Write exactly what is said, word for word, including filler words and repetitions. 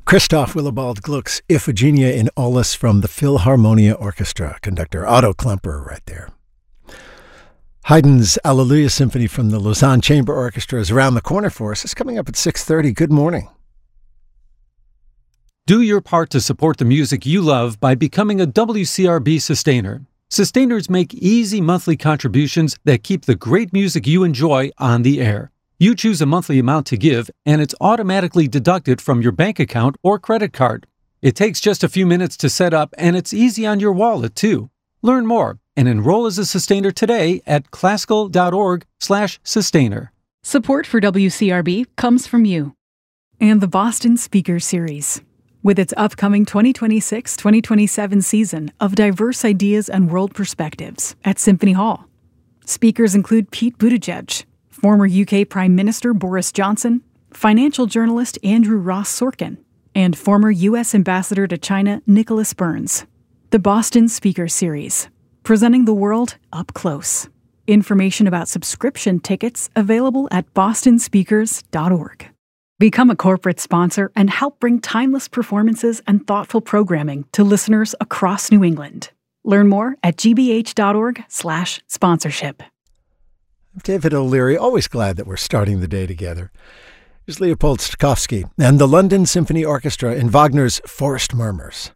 Christoph Willibald Gluck's Iphigenia in Aulis from the Philharmonia Orchestra. Conductor Otto Klemperer right there. Haydn's Alleluia Symphony from the Lausanne Chamber Orchestra is around the corner for us. It's coming up at six thirty. Good morning. Do your part to support the music you love by becoming a W C R B sustainer. Sustainers make easy monthly contributions that keep the great music you enjoy on the air. You choose a monthly amount to give, and it's automatically deducted from your bank account or credit card. It takes just a few minutes to set up, and it's easy on your wallet, too. Learn more and enroll as a sustainer today at classical.org slash sustainer. Support for W C R B comes from you and the Boston Speaker Series. With its upcoming twenty twenty-six twenty twenty-seven season of diverse ideas and world perspectives at Symphony Hall. Speakers include Pete Buttigieg, former U K Prime Minister Boris Johnson, financial journalist Andrew Ross Sorkin, and former U S Ambassador to China Nicholas Burns. The Boston Speaker Series, presenting the world up close. Information about subscription tickets available at boston speakers dot org. Become a corporate sponsor and help bring timeless performances and thoughtful programming to listeners across New England. Learn more at gbh.org slash sponsorship. David O'Leary, always glad that we're starting the day together. Here's Leopold Stokowski and the London Symphony Orchestra in Wagner's Forest Murmurs.